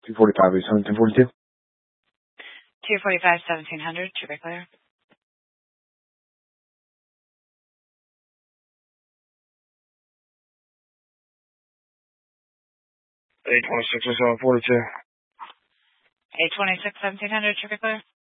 245 is 1042. 245, 1700, traffic clear. 826 or 742. 826, 1700, traffic clear.